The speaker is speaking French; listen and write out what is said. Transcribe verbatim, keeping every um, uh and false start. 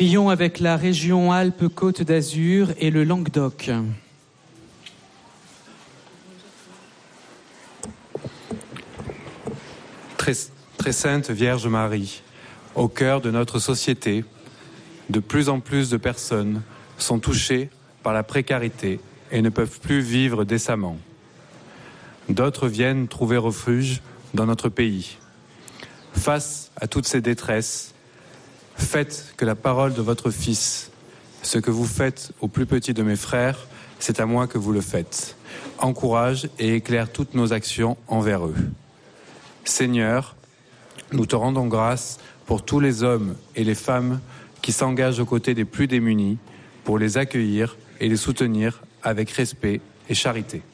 Prions avec la région Alpes-Côte d'Azur et le Languedoc. Très, très sainte Vierge Marie, au cœur de notre société, de plus en plus de personnes sont touchées par la précarité et ne peuvent plus vivre décemment. D'autres viennent trouver refuge dans notre pays. Face à toutes ces détresses, faites que la parole de votre Fils, ce que vous faites aux plus petits de mes frères, c'est à moi que vous le faites. Encourage et éclaire toutes nos actions envers eux. Seigneur, nous te rendons grâce pour tous les hommes et les femmes qui s'engagent aux côtés des plus démunis pour les accueillir et les soutenir avec respect et charité.